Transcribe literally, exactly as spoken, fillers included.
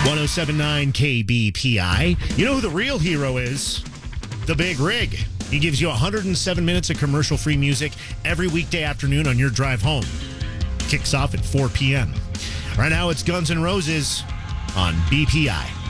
ten seventy-nine K B P I. You know who the real hero is? The Big Rig. He gives you one hundred seven minutes of commercial-free music every weekday afternoon on your drive home. Kicks off at four p.m. Right now, it's Guns N' Roses on B P I.